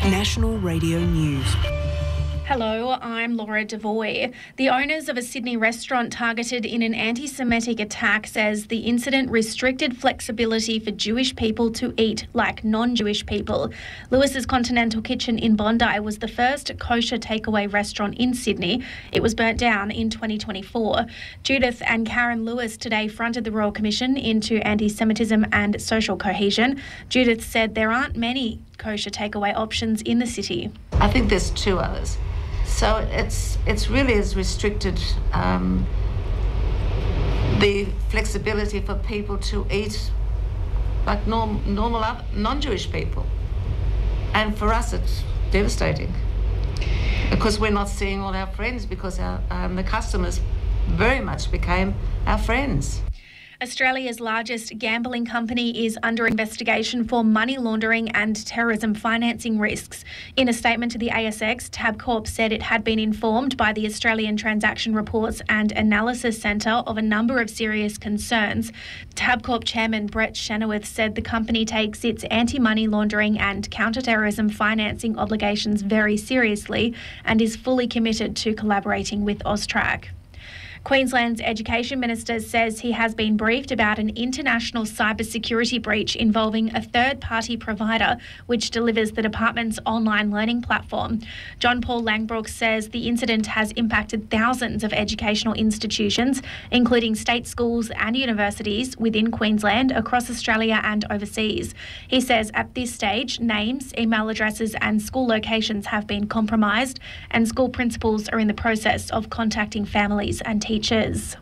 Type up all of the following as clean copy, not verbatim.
National Radio News. Hello, I'm Laura Devoy. The owners of a Sydney restaurant targeted in an anti-Semitic attack says the incident restricted flexibility for Jewish people to eat like non-Jewish people. Lewis's Continental Kitchen in Bondi was the first kosher takeaway restaurant in Sydney. It was burnt down in 2024. Judith and Karen Lewis today fronted the Royal Commission into anti-Semitism and social cohesion. Judith said there aren't many kosher takeaway options in the city. I think there's two others. So it's really as restricted the flexibility for people to eat like normal non-Jewish people. And for us, it's devastating because we're not seeing all our friends because the customers very much became our friends. Australia's largest gambling company is under investigation for money laundering and terrorism financing risks. In a statement to the ASX, Tabcorp said it had been informed by the Australian Transaction Reports and Analysis Centre of a number of serious concerns. Tabcorp chairman Brett Chenoweth said the company takes its anti-money laundering and counter-terrorism financing obligations very seriously and is fully committed to collaborating with AUSTRAC. Queensland's Education Minister says he has been briefed about an international cybersecurity breach involving a third-party provider which delivers the department's online learning platform. John Paul Langbrook says the incident has impacted thousands of educational institutions, including state schools and universities within Queensland, across Australia and overseas. He says at this stage, names, email addresses and school locations have been compromised and school principals are in the process of contacting families and teachers.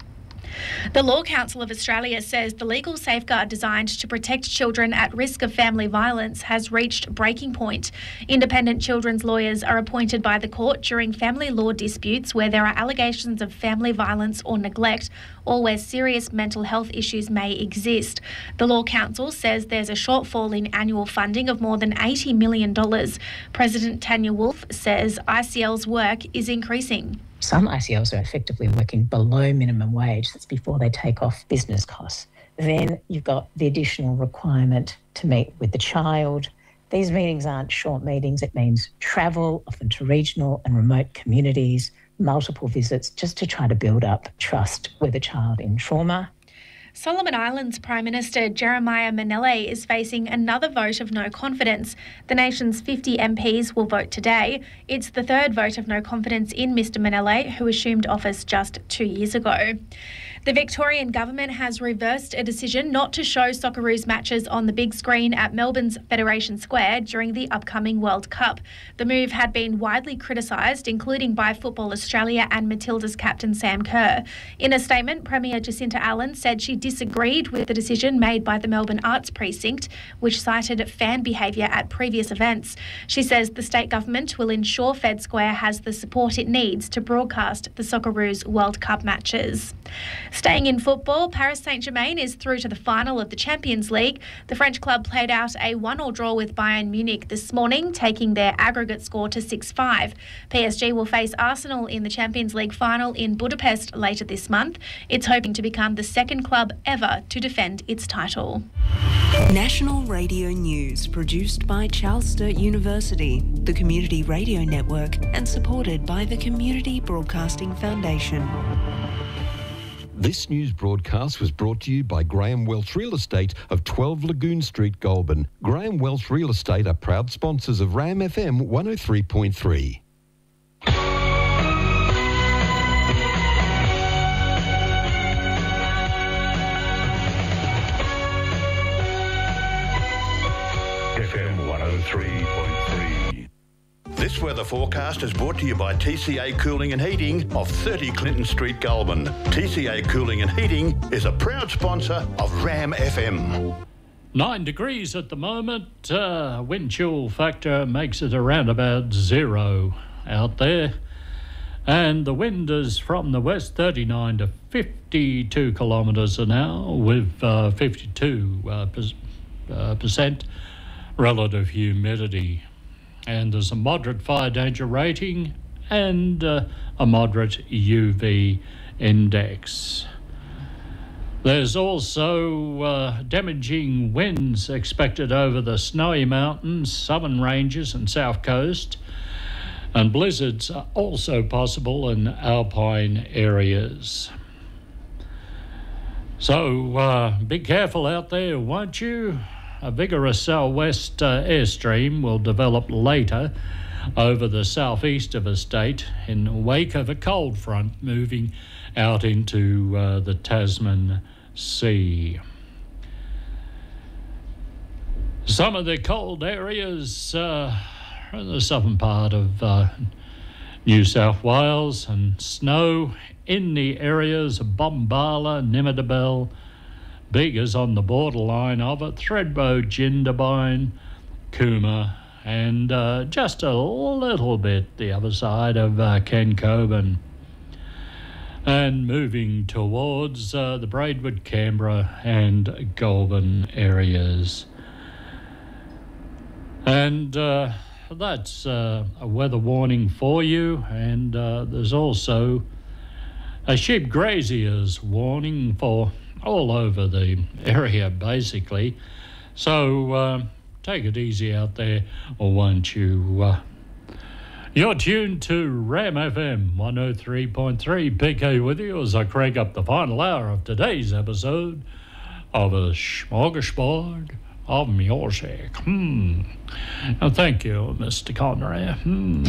The Law Council of Australia says the legal safeguard designed to protect children at risk of family violence has reached breaking point. Independent children's lawyers are appointed by the court during family law disputes where there are allegations of family violence or neglect, or where serious mental health issues may exist. The Law Council says there's a shortfall in annual funding of more than $80 million. President Tanya Wolff says ICL's work is increasing. Some ICLs are effectively working below minimum wage. That's before they take off business costs. Then you've got the additional requirement to meet with the child. These meetings aren't short meetings. It means travel, often to regional and remote communities, multiple visits, just to try to build up trust with a child in trauma. Solomon Islands Prime Minister Jeremiah Manele is facing another vote of no confidence. The nation's 50 MPs will vote today. It's the third vote of no confidence in Mr Manele, who assumed office just 2 years ago. The Victorian government has reversed a decision not to show Socceroos matches on the big screen at Melbourne's Federation Square during the upcoming World Cup. The move had been widely criticised, including by Football Australia and Matilda's captain Sam Kerr. In a statement, Premier Jacinta Allen said she disagreed with the decision made by the Melbourne Arts Precinct, which cited fan behaviour at previous events. She says the state government will ensure Fed Square has the support it needs to broadcast the Socceroos World Cup matches. Staying in football, Paris Saint-Germain is through to the final of the Champions League. The French club played out a 1-1 draw with Bayern Munich this morning, taking their aggregate score to 6-5. PSG will face Arsenal in the Champions League final in Budapest later this month. It's hoping to become the second club ever to defend its title. National Radio News, produced by Charles Sturt University, the Community Radio Network, and supported by the Community Broadcasting Foundation. This news broadcast was brought to you by Graham Welch Real Estate of 12 Lagoon Street, Goulburn. Graham Welch Real Estate are proud sponsors of RAM FM 103.3. FM 103.3. This weather forecast is brought to you by TCA Cooling and Heating of 30 Clinton Street, Goulburn. TCA Cooling and Heating is a proud sponsor of RAM FM. 9 degrees at the moment. Wind chill factor makes it around about 0 out there. And the wind is from the west, 39 to 52 kilometres an hour with 52% relative humidity. And there's a moderate fire danger rating and a moderate UV index. There's also damaging winds expected over the Snowy Mountains, Southern Ranges and South Coast, and blizzards are also possible in alpine areas. So be careful out there, won't you? A vigorous southwest airstream will develop later over the southeast of the state in the wake of a cold front moving out into the Tasman Sea. Some of the cold areas in the southern part of New South Wales, and snow in the areas of Bombala, Nimidabel, Bega's on the borderline of it, Thredbo, Jindabyne, Cooma, and just a little bit the other side of Cancoban. And moving towards the Braidwood, Canberra and Goulburn areas. And that's a weather warning for you, and there's also a sheep grazier's warning for all over the area, basically. So take it easy out there, or won't you? You're tuned to Ram FM 103.3. PK with you as I crank up the final hour of today's episode of a smorgasbord of music. Thank you, Mr. Connery.